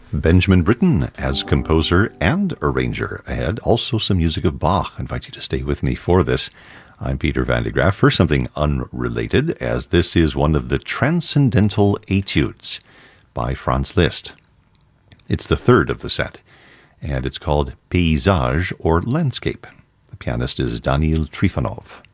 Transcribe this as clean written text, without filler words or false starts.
Benjamin Britten as composer and arranger ahead. Also some music of Bach. I invite you to stay with me for this. I'm Peter van de Graaff. First, something unrelated, as this is one of the Transcendental Etudes by Franz Liszt. It's the third of the set, and it's called Paysage or Landscape. The pianist is Daniil Trifonov.